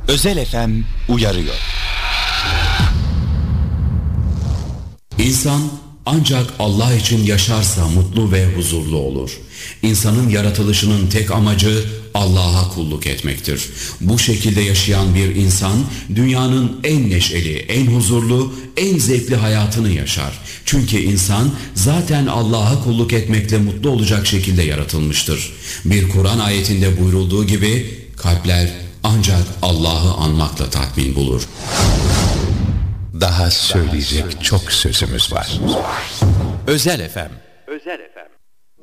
Özel FM uyarıyor. İnsan ancak Allah için yaşarsa mutlu ve huzurlu olur. İnsanın yaratılışının tek amacı Allah'a kulluk etmektir. Bu şekilde yaşayan bir insan dünyanın en neşeli, en huzurlu, en zevkli hayatını yaşar. Çünkü insan zaten Allah'a kulluk etmekle mutlu olacak şekilde yaratılmıştır. Bir Kur'an ayetinde buyurulduğu gibi kalpler ancak Allah'ı anmakla tatmin bulur. Daha söyleyecek çok sözümüz var. Özel FM. Özel FM.